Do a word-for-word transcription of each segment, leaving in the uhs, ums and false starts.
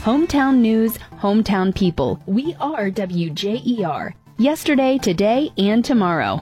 Hometown news, hometown people. We are W J E R. Yesterday, today, and tomorrow.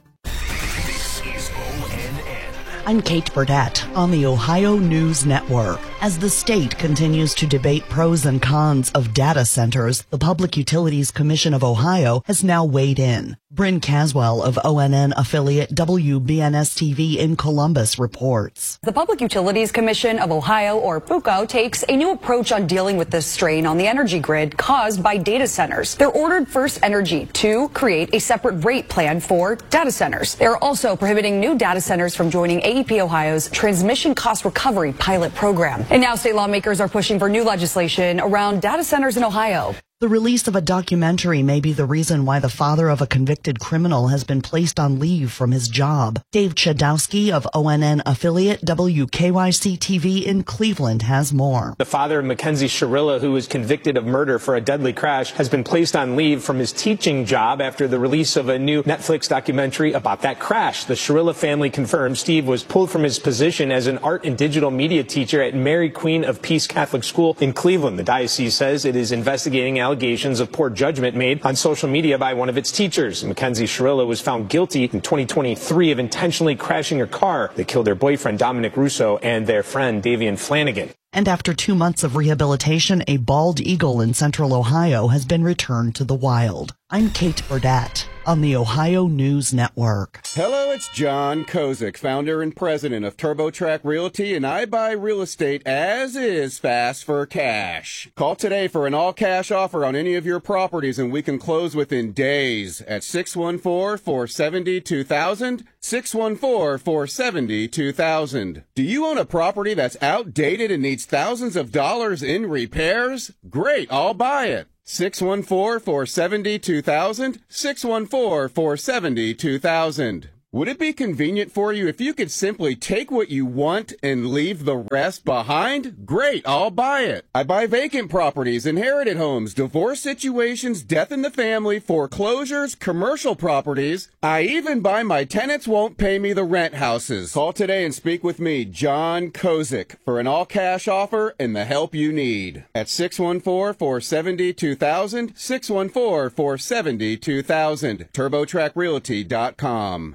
This is O N N. I'm Kate Burdett on the Ohio News Network. As the state continues to debate pros and cons of data centers, the Public Utilities Commission of Ohio has now weighed in. Bryn Caswell of O N N affiliate W B N S T V in Columbus reports. The Public Utilities Commission of Ohio, or PUCO, takes a new approach on dealing with the strain on the energy grid caused by data centers. They're ordered First Energy to create a separate rate plan for data centers. They're also prohibiting new data centers from joining A E P Ohio's Transmission Cost Recovery pilot program. And now state lawmakers are pushing for new legislation around data centers in Ohio. The release of a documentary may be the reason why the father of a convicted criminal has been placed on leave from his job. Dave Chadowski of O N N affiliate W K Y C T V in Cleveland has more. The father of Mackenzie Sharilla, who was convicted of murder for a deadly crash, has been placed on leave from his teaching job after the release of a new Netflix documentary about that crash. The Sharilla family confirms Steve was pulled from his position as an art and digital media teacher at Mary Queen of Peace Catholic School in Cleveland. The diocese says it is investigating allegations of poor judgment made on social media by one of its teachers. Mackenzie Sharilla was found guilty in twenty twenty-three of intentionally crashing her car that killed her boyfriend Dominic Russo and their friend Davian Flanagan. And after two months of rehabilitation, a bald eagle in central Ohio has been returned to the wild. I'm Kate Burdett on the Ohio News Network. Hello, it's John Kozik, founder and president of TurboTrack Realty, and I buy real estate as is fast for cash. Call today for an all-cash offer on any of your properties, and we can close within days at six one four, four seven zero, two thousand, six one four, four seven zero, two thousand. Do you own a property that's outdated and needs thousands of dollars in repairs? Great, I'll buy it. six one four, four seven zero, two thousand, six one four, four seven zero, two thousand. Would it be convenient for you if you could simply take what you want and leave the rest behind? Great, I'll buy it. I buy vacant properties, inherited homes, divorce situations, death in the family, foreclosures, commercial properties. I even buy my tenants won't pay me the rent houses. Call today and speak with me, John Kozik, for an all-cash offer and the help you need. At six one four, four seven zero, two thousand, six one four, four seven zero, two thousand, turbo track realty dot com.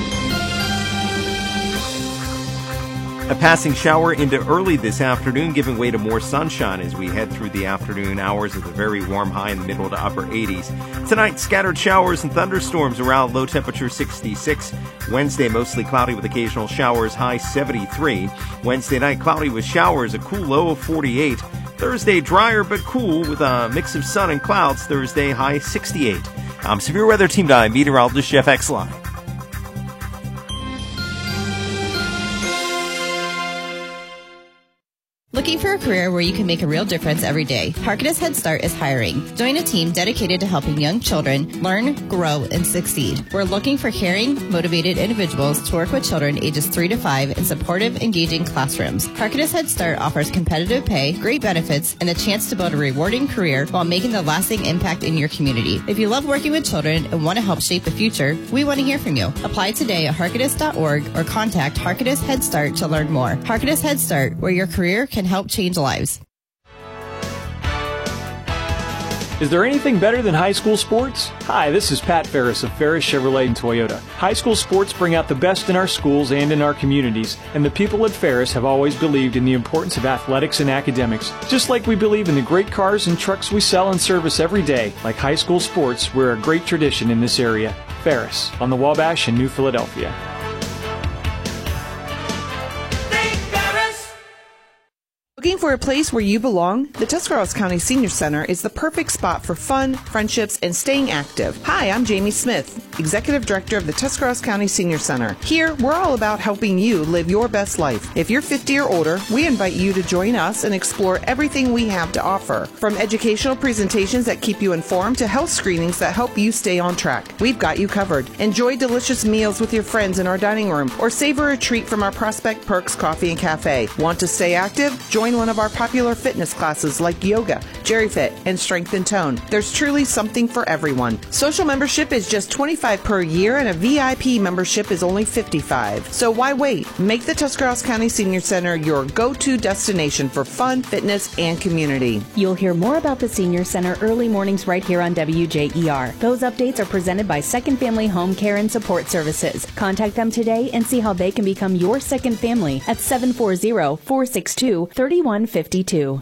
A passing shower into early this afternoon, giving way to more sunshine as we head through the afternoon hours with a very warm high in the middle to upper eighties. Tonight, scattered showers and thunderstorms around, low temperature sixty-six. Wednesday, mostly cloudy with occasional showers, high seventy-three. Wednesday night, cloudy with showers, a cool low of forty-eight. Thursday, drier but cool with a mix of sun and clouds. Thursday, high sixty-eight. I'm Severe Weather Team nine meteorologist Jeff Exline. Looking for a career where you can make a real difference every day? Harkness Head Start is hiring. Join a team dedicated to helping young children learn, grow, and succeed. We're looking for caring, motivated individuals to work with children ages three to five in supportive, engaging classrooms. Harkness Head Start offers competitive pay, great benefits, and a chance to build a rewarding career while making the lasting impact in your community. If you love working with children and want to help shape the future, we want to hear from you. Apply today at harkness dot org or contact Harkness Head Start to learn more. Harkness Head Start, where your career can help change lives. Is there anything better than high school sports? Hi, this is Pat Ferris of Ferris Chevrolet and Toyota. High school sports bring out the best in our schools and in our communities, and the people at Ferris have always believed in the importance of athletics and academics. Just like we believe in the great cars and trucks we sell and service every day, like high school sports, we're a great tradition in this area. Ferris, on the Wabash in New Philadelphia. Looking for a place where you belong? The Tuscarawas County Senior Center is the perfect spot for fun, friendships, and staying active. Hi, I'm Jamie Smith, Executive Director of the Tuscarawas County Senior Center. Here, we're all about helping you live your best life. If you're fifty or older, we invite you to join us and explore everything we have to offer. From educational presentations that keep you informed to health screenings that help you stay on track. We've got you covered. Enjoy delicious meals with your friends in our dining room or savor a treat from our Prospect Perks Coffee and Cafe. Want to stay active? Join join one of our popular fitness classes like yoga, GeriFit, and Strength and Tone. There's truly something for everyone. Social membership is just twenty-five dollars per year, and a V I P membership is only fifty-five dollars. So why wait? Make the Tuscarawas County Senior Center your go-to destination for fun, fitness, and community. You'll hear more about the Senior Center early mornings right here on W J E R. Those updates are presented by Second Family Home Care and Support Services. Contact them today and see how they can become your second family at seven four zero, four six two, three one five two.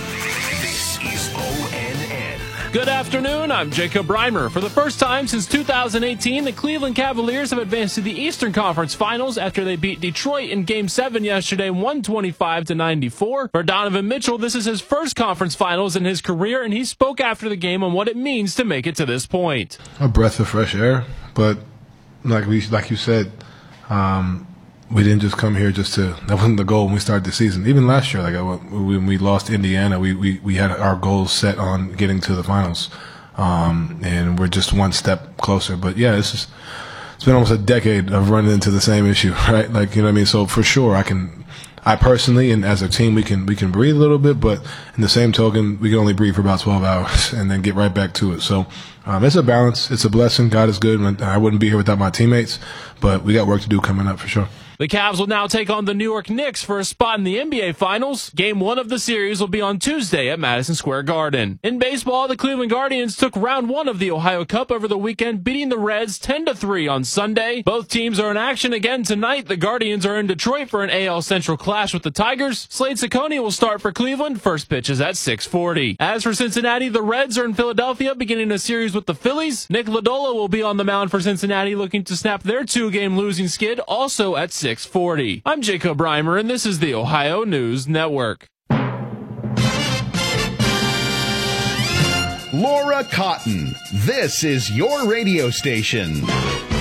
This is O N N. Good afternoon, I'm Jacob Reimer. For the first time since two thousand eighteen, the Cleveland Cavaliers have advanced to the Eastern Conference Finals after they beat Detroit in Game seven yesterday, one twenty-five to ninety-four. For Donovan Mitchell, this is his first conference finals in his career, and he spoke after the game on what it means to make it to this point. A breath of fresh air, but like we, like you said, um, we didn't just come here just to, that wasn't the goal when we started the season. Even last year, like when we lost Indiana, we, we, we had our goals set on getting to the finals. Um, and we're just one step closer. But yeah, it's just, it's been almost a decade of running into the same issue, right? Like, you know what I mean? So for sure, I can, I personally and as a team, we can, we can breathe a little bit, but in the same token, we can only breathe for about twelve hours and then get right back to it. So, um, it's a balance. It's a blessing. God is good. And I wouldn't be here without my teammates, but we got work to do coming up for sure. The Cavs will now take on the New York Knicks for a spot in the N B A Finals. Game one of the series will be on Tuesday at Madison Square Garden. In baseball, the Cleveland Guardians took round one of the Ohio Cup over the weekend, beating the Reds ten to three on Sunday. Both teams are in action again tonight. The Guardians are in Detroit for an A L Central clash with the Tigers. Slade Ciccone will start for Cleveland. First pitch is at six forty. As for Cincinnati, the Reds are in Philadelphia beginning a series with the Phillies. Nick Lodolo will be on the mound for Cincinnati looking to snap their two-game losing skid, also at six forty. I'm Jacob Reimer, and this is the Ohio News Network. Laura Cotton, this is your radio station.